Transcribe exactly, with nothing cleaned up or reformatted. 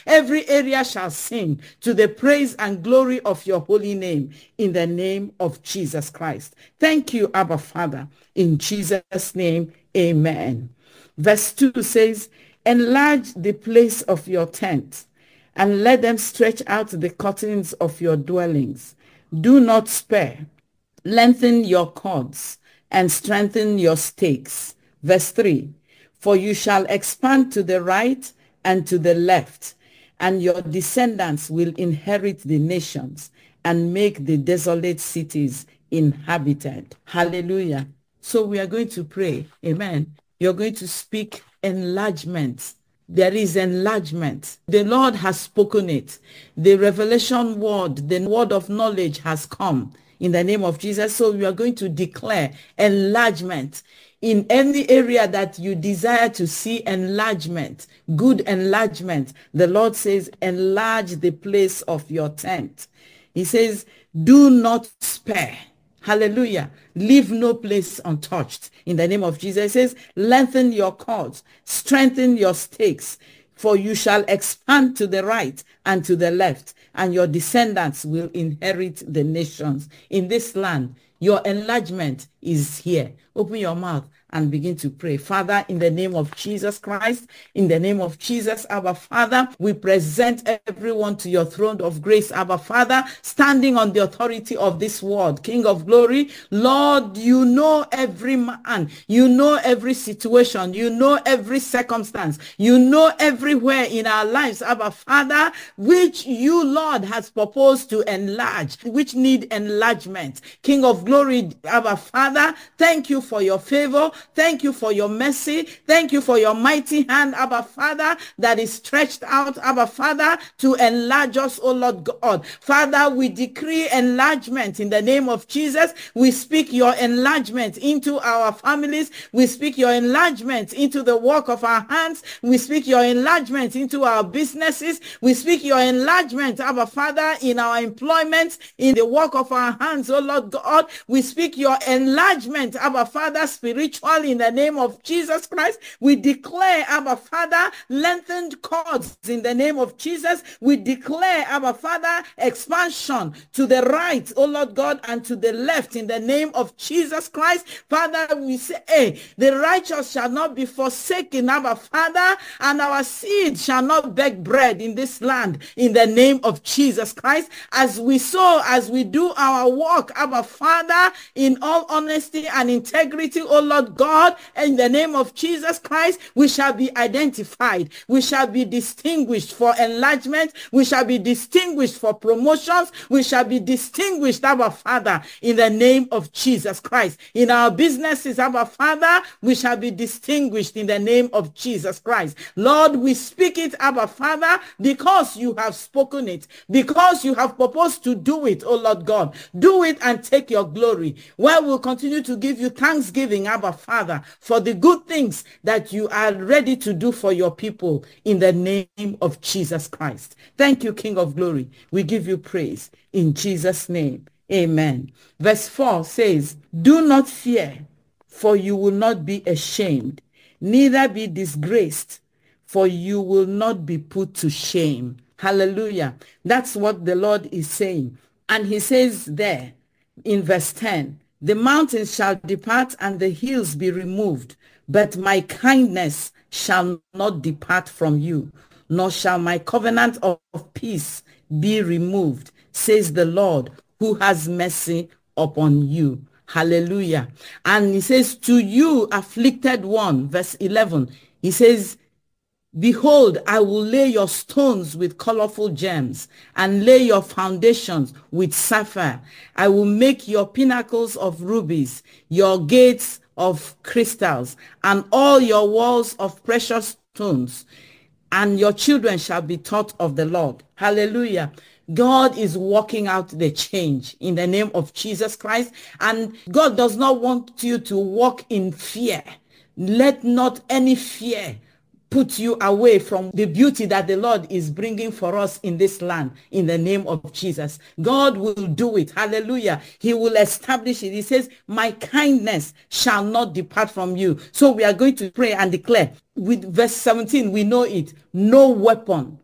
Every area shall sing to the praise and glory of your holy name in the name of Jesus Christ. Thank you, Abba Father. In Jesus' name, amen. Verse two says, enlarge the place of your tent and let them stretch out the curtains of your dwellings. Do not spare. Lengthen your cords and strengthen your stakes. Verse three, for you shall expand to the right and to the left, and your descendants will inherit the nations and make the desolate cities inhabited. Hallelujah. So we are going to pray. Amen. You're going to speak enlargement. There is enlargement. The Lord has spoken it. The revelation word, the word of knowledge has come in the name of Jesus. So we are going to declare enlargement in any area that you desire to see enlargement, good enlargement. The Lord says, enlarge the place of your tent. He says, do not spare. Hallelujah. Leave no place untouched in the name of Jesus. He says, lengthen your cords, strengthen your stakes, for you shall expand to the right and to the left, and your descendants will inherit the nations. In this land, your enlargement is here. Open your mouth and begin to pray. Father, in the name of Jesus Christ, in the name of Jesus, our Father, we present everyone to your throne of grace, our Father, standing on the authority of this word. King of glory, Lord, you know every man, you know every situation, you know every circumstance, you know everywhere in our lives, our Father, which you, Lord, has proposed to enlarge, which need enlargement. King of glory, our Father, thank you for your favor. Thank you for your mercy. Thank you for your mighty hand, Abba Father, that is stretched out, Abba Father, to enlarge us, O Lord God. Father, we decree enlargement in the name of Jesus. We speak your enlargement into our families. We speak your enlargement into the work of our hands. We speak your enlargement into our businesses. We speak your enlargement, Abba Father, in our employment, in the work of our hands, O Lord God. We speak your enlargement, Abba Father, spiritual. In the name of Jesus Christ, we declare, Abba Father, lengthened cords in the name of Jesus. We declare, Abba Father, expansion to the right, oh Lord God, and to the left in the name of Jesus Christ. Father, we say, hey, the righteous shall not be forsaken, Abba Father, and our seed shall not beg bread in this land in the name of Jesus Christ. As we sow, as we do our work, Abba Father, in all honesty and integrity, oh Lord God, in the name of Jesus Christ, we shall be identified. We shall be distinguished for enlargement. We shall be distinguished for promotions. We shall be distinguished, our Father, in the name of Jesus Christ. In our businesses, our Father, we shall be distinguished in the name of Jesus Christ. Lord, we speak it, our Father, because you have spoken it, because you have proposed to do it, oh Lord God. Do it and take your glory. Well, we'll continue to give you thanksgiving, our Father. Father, for the good things that you are ready to do for your people in the name of Jesus Christ. Thank you, King of glory. We give you praise in Jesus' name. Amen. Verse four says, do not fear, for you will not be ashamed, neither be disgraced, for you will not be put to shame. Hallelujah. That's what the Lord is saying. And he says there in verse ten, the mountains shall depart and the hills be removed, but my kindness shall not depart from you, nor shall my covenant of peace be removed, says the Lord, who has mercy upon you. Hallelujah. And he says, to you afflicted one, verse eleven, he says, behold, I will lay your stones with colorful gems and lay your foundations with sapphire. I will make your pinnacles of rubies, your gates of crystals, and all your walls of precious stones. And your children shall be taught of the Lord. Hallelujah. God is working out the change in the name of Jesus Christ. And God does not want you to walk in fear. Let not any fear put you away from the beauty that the Lord is bringing for us in this land in the name of Jesus. God will do it. Hallelujah. He will establish it. He says, my kindness shall not depart from you. So we are going to pray and declare with verse seventeen. We know it. No weapon